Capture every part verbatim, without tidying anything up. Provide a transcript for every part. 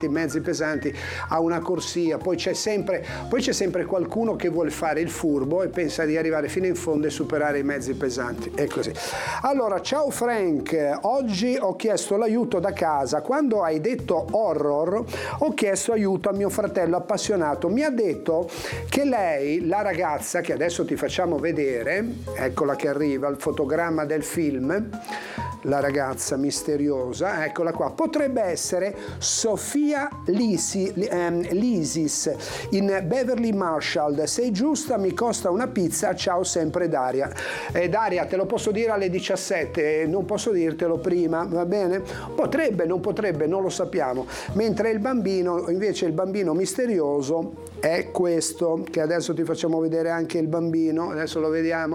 i mezzi pesanti a una corsia, poi c'è sempre poi c'è sempre qualcuno che vuole fare il furbo e pensa di arrivare fino in fondo e superare i mezzi pesanti, è così. Allora, ciao Frank, oggi ho chiesto l'aiuto da casa. Quando hai detto horror ho chiesto aiuto a mio fratello appassionato, mi ha detto che lei, la ragazza che adesso ti facciamo vedere, eccola che arriva, il fotogramma del film, la ragazza misteriosa, eccola qua, potrebbe essere Sofia Lisi, ehm, Lisis in Beverly Marshall. Sei giusta, mi costa una pizza, ciao sempre Daria. Eh, Daria, te lo posso dire alle diciassette, non posso dirtelo prima, va bene? Potrebbe, non potrebbe, non lo sappiamo. Mentre il bambino, invece il bambino misterioso è questo, che adesso ti facciamo vedere anche il bambino, adesso lo vediamo.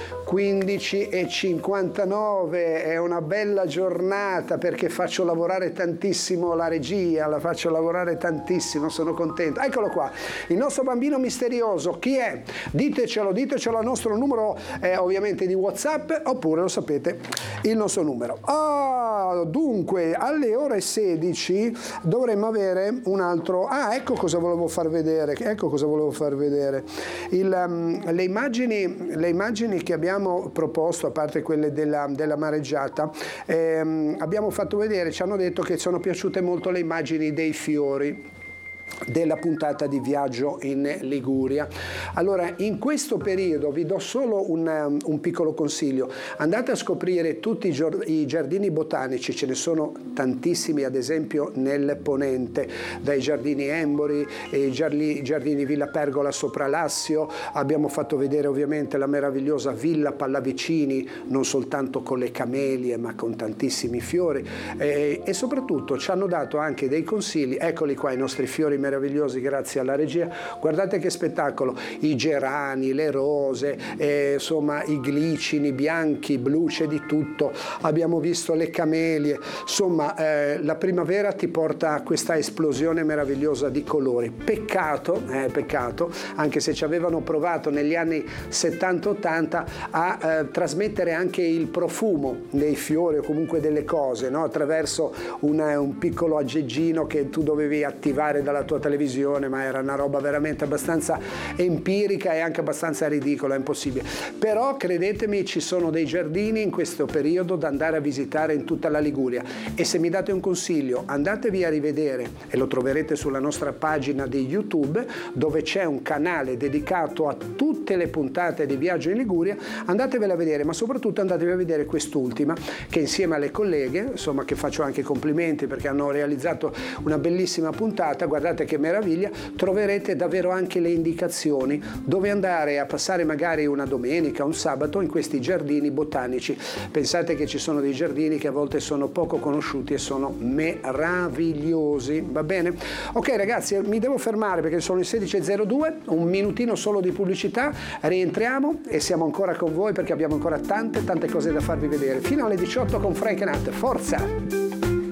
quindici e cinquantanove, è una bella giornata perché faccio lavorare tantissimo la regia, la faccio lavorare tantissimo, sono contento. Eccolo qua, il nostro bambino misterioso, chi è? Ditecelo, ditecelo al nostro numero eh, ovviamente di WhatsApp, oppure lo sapete il nostro numero. Ah, dunque alle ore sedici dovremmo avere un altro, ah ecco cosa volevo far vedere, ecco cosa volevo far vedere, il, um, le immagini, le immagini che abbiamo proposto, a parte quelle della, della mareggiata, ehm, abbiamo fatto vedere, ci hanno detto che sono piaciute molto le immagini dei fiori della puntata di Viaggio in Liguria. Allora, in questo periodo vi do solo un, un piccolo consiglio: andate a scoprire tutti i, i giardini botanici, ce ne sono tantissimi, ad esempio nel Ponente, dai giardini Embori, i giardini, giardini Villa Pergola sopra Lassio, abbiamo fatto vedere ovviamente la meravigliosa Villa Pallavicini, non soltanto con le camelie ma con tantissimi fiori, eh, e soprattutto ci hanno dato anche dei consigli, eccoli qua i nostri fiori meravigliosi grazie alla regia, guardate che spettacolo, i gerani, le rose, eh, insomma i glicini bianchi, blu, c'è di tutto, abbiamo visto le camelie, insomma eh, la primavera ti porta a questa esplosione meravigliosa di colori. Peccato, eh, peccato, anche se ci avevano provato negli anni settanta ottanta a eh, trasmettere anche il profumo dei fiori o comunque delle cose, no? Attraverso una, un piccolo aggeggino che tu dovevi attivare dalla tua televisione, ma era una roba veramente abbastanza empirica e anche abbastanza ridicola, impossibile. Però credetemi, ci sono dei giardini in questo periodo da andare a visitare in tutta la Liguria, e se mi date un consiglio, andatevi a rivedere, e lo troverete sulla nostra pagina di YouTube dove c'è un canale dedicato a tutte le puntate di Viaggio in Liguria, andatevela a vedere, ma soprattutto andatevi a vedere quest'ultima che insieme alle colleghe, insomma, che faccio anche complimenti perché hanno realizzato una bellissima puntata, guardate che meraviglia, troverete davvero anche le indicazioni dove andare a passare magari una domenica, un sabato in questi giardini botanici. Pensate che ci sono dei giardini che a volte sono poco conosciuti e sono meravigliosi, va bene? Ok ragazzi, mi devo fermare perché sono le sedici e zero due, un minutino solo di pubblicità, rientriamo e siamo ancora con voi perché abbiamo ancora tante tante cose da farvi vedere fino alle diciotto con Frank e Nat. Forza!